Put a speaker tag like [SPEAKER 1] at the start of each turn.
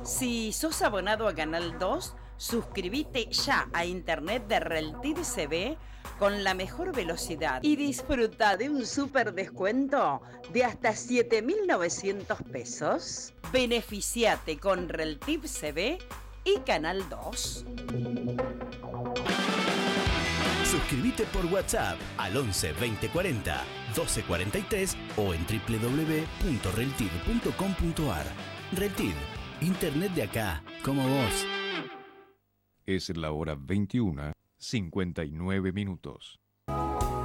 [SPEAKER 1] Si sos abonado a Canal 2, suscríbete ya a internet de Reltiv CB con la mejor velocidad y disfruta de un súper descuento de hasta 7.900 pesos. Beneficiate con Reltiv CB y Canal 2.
[SPEAKER 2] Suscríbete por WhatsApp al 11 20 40 12 43 o en www.reltiv.com.ar. Reltiv, internet de acá, como vos.
[SPEAKER 3] Es la hora 21:59.